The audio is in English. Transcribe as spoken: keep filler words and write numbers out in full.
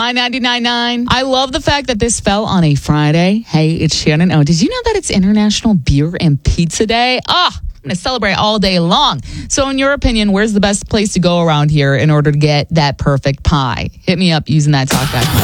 My ninety-nine point nine. I love the fact that this fell on a Friday. Hey, it's Shannon. Oh, did you know that it's International Beer and Pizza Day? Ah, oh, I'm going to celebrate all day long. So in your opinion, where's the best place to go around here in order to get that perfect pie? Hit me up using that talk back.